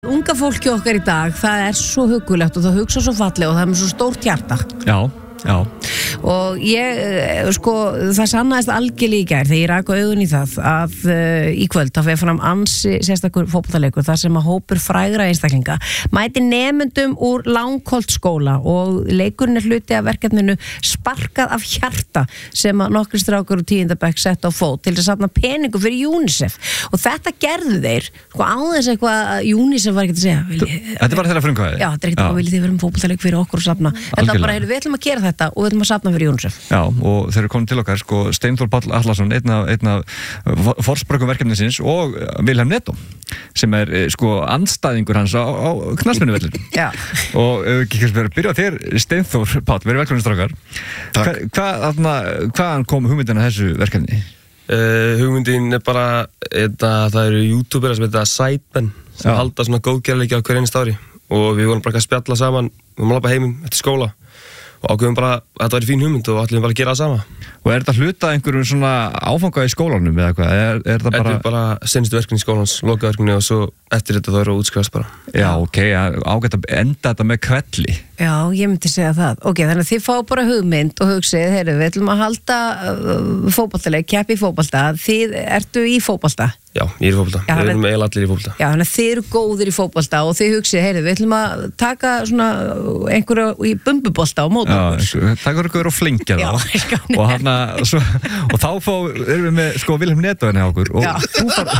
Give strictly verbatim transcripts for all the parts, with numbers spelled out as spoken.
Unga fólki okkar í dag, það er svo hugulegt og það hugsa svo fallega og það er með svo stórt hjarta. Já, já. Og ég, sko, það sannaðist algjörlega í gær þegar ég rak á augun í það að uh, í kvöld þá fer fram ansi sérstakur fótboltaleikur þar sem að hópur frægra einstaklinga mæti nemendum úr Langholtsskóla og leikurinn er hluti af verkefninu Sparkað af hjarta sem að nokkri strákar úr tíunda bekk sett á fót til að safna peningu fyrir UNICEF og þetta gerðu þeir sko áðeins eitthvað að UNICEF var ekki að segja vilji, Þetta var þeirra frumkvæði? Já, þetta er ekkert að viljið þið vera um fótboltaleik fyrir okkur og safna þetta bara, við ætlum að gera þetta og við ætlum að safna fyrir UNICEF. Já, og þeir eru komin til okkar sko Steinþór Páll Atlason, einn af, einn af forsprökkum verkefnisins og Vilhelm Netto sem er sko andstæðingur hans á, á knattspyrnuvellinu. Já. Og ef ekki kannski verið að byrja á þér Steinþór Páll, verið velkomin strákar. Takk. Hva, hva, hvaðan kom hugmyndin að þessu verkefni? Uh, hugmyndin er bara eða, það eru youtuberar sem heita Sidemen sem Já. halda svona góðgerðarleiki á hver einast ári og við vorum bara að spjalla saman við vorum alveg heimum eftir skóla og ákveðum bara að þetta væri fín hugmynd og ætlum bara að gera það sama. Og er þetta hluta einhverjum svona áfanga í skólanum eða hvað? Er, er það bara... Þetta er bara senstu verkefni í skólans, lokaverkefni og svo eftir þetta það eru að útskrifast bara. Já, ok, ágætt að enda þetta með kvelli. Já, ég myndi segja það. Ok, þannig að þið fá bara hugmynd og hugsið, heyrðu, við ætlum að halda uh, fótboltaleik, keppi í fótbolta. Þið ertu í fótbolta? Já, ég er í fótbolta. Já, við erum eiginlega allir í fótbolta. Já, þannig að þið eru góðir í fótbolta og þið hugsið, heyrðu, við ætlum að taka svona einhverju í bumbubolta á móti okkur. Takk ykkur og flengja þá. og, hana, svo, og þá fá, erum við með sko Vilhelm Netto henni á okkur og þú far,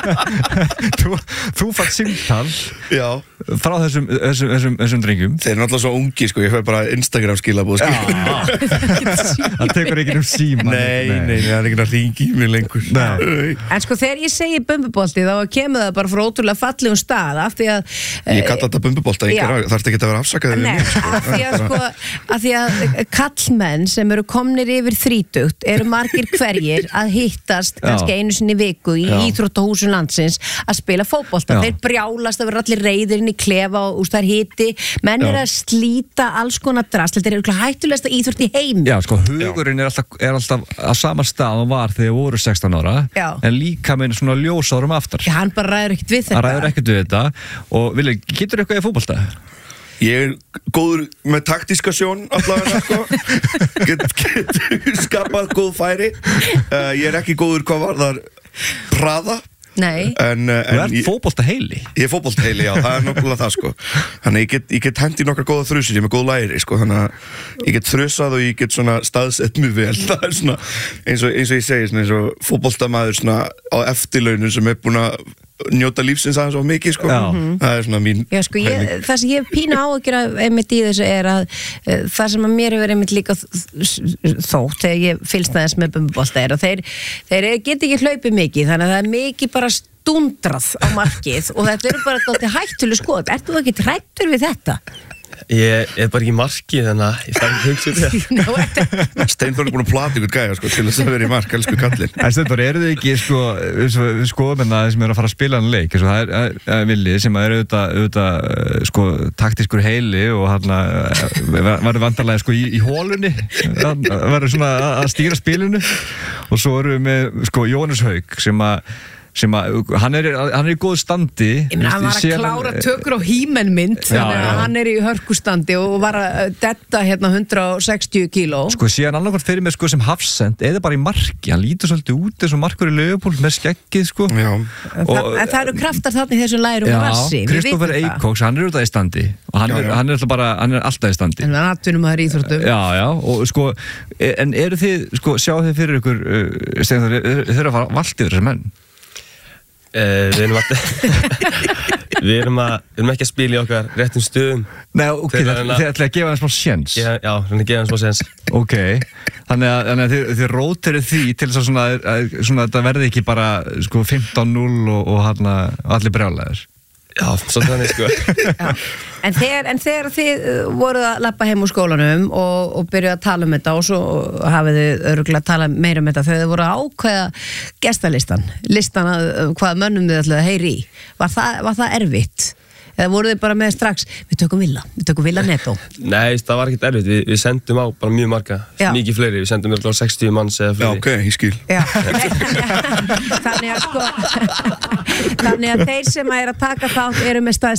þú, þú far símtal frá þessum, þessum, þessum, þessum drengjum. Þeir eru náttúrulega svo ungi sko, ég fær bara Instagram skilabóð það tekur ekki um síma. Nei, nei, nei, það er ekki að ringi í mig lengur. Nei. En sko þegar ég segi bumbubolti þá kemur það bara frá ótrúlega fallegum stað af því að Ég kalla þetta bumbubolta, þarf þetta ekki að vera afsakaðið Nei, af því að sko af því að kallmenn sem eru komnir yfir þrítugt eru margir hverjir að hittast kannski einu sinni í viku í íþróttahúsum landsins að spila fótbolta. Þeir brjálast að vera allir reiðir inn í klefa og úst, það er hiti menn er að slíta alls konar drast þetta er eitthvað hættulegasta íþrótt í heim. Já, sko, hugurinn er alltaf, er alltaf á sama stað og var þegar voru sextán ára Já. en líka með svona ljósárum aftar. Já, hann bara ræður ekkert við þetta. Hann ræður ekkert við þetta og Vilja, getur eitthvað í fótbolta? Ég er góður með taktíska sjón allavega sko. get, get skapað góð færi uh, ég er ekki góður hvað var þar hraða Nei. En, uh, Þú ert fótbolta heili? Ég er fótbolta heili, já, það er nokkulega það sko. Þannig ég get, ég get hendi nokkra góða þrusir, ég er með góð læri sko. Þannig að ég get þrusað og ég get svona staðsett mjög vel. Það er svona eins og, eins og ég segi svona, eins og fótboltamaður svona á eftirlaunum sem er búin að njóta lífsins aðeins of mikið sko. Það er svona mín Já, sko, ég, það sem ég hef pína á að gera einmitt í þessu er að uh, það sem að mér hefur einmitt líka þótt þegar ég fylgst aðeins með bumbubolta er og þeir, þeir get ekki hlaupið mikið þannig að það er mikið bara stundrað á markið og þetta eru bara dálítið hættuleg skot. Ertu þú ekki hræddur við þetta? Ég er bara ekki í marki þannig að ég þarf ekki hugsa þetta. Steinþór er búin að plata ykkur gæja sko, til þess að vera í mark, elsku kallinn. En Steinþór, eru þið ekki sko, við skoðum hérna sem er að fara að spila hann leik það er, er, er Villi sem er auðvitað, auðvitað sko, taktískur heili og hann var vandarlega sko, í, í hólunni var svona að stýra spilinu og svo erum við með sko, Jóhannes Haug sem að sem að, hann er, hann er í góð standi ég meina, hann var að klára tökur á hímenmynd þannig að hann er í hörkustandi og var að detta hérna hundrað og sextíu kíló sko síðan annarkvæmt fyrir mig sko sem hafsend eða bara í marki, hann lítur svolítið út eins og markur í Leopold með skeggið sko já. En, og, það, en það eru kraftar þarna í þessum lærum og rassi Kristoffer Eikóks, hann er auðvitað í standi og hann, já, já. Er, hann er alltaf bara, hann er alltaf í standi en hann atvinnum að það er íþróttum já, já, og sko, en eru þið sko, sjáu þið fyrir ykkur uh, Steinþór, þeir eru að fara valt yfir þessar menn Uh, við, erum að, við, erum að, við erum ekki að spila í okkar réttum stöðum. Nei, ok, þið ætlaði að gefa hann smá séns. Já, já, hann er gefa hann smá séns. Ok, þannig að, þannig að þið, þið rótirðu því til þess að svona, að svona þetta verði ekki bara sko fimmtán núll og, og hann allir brjálæðir. Já, svona þannig sko. Já. En þegar, en þegar þið voruð að labba heim úr skólanum og, og byrjuð að tala um þetta og svo hafið þið örugglega að tala meira um þetta þegar þið voruð að ákveða gestalistan, listan að hvað mönnum þið ætlaði að heyri í. Var það, var það erfitt? Eða voruð þið bara með strax, við tökum Villa, við tökum Villa Netto? Nei, það var ekkert erfitt, við, við sendum á bara mjög marga, Já. mikið fleiri, við sendum mjög sextíu manns eða fleiri. Já, ok, ég skil. Já, þannig að sko, Þannig að þeir sem er að taka þátt eru með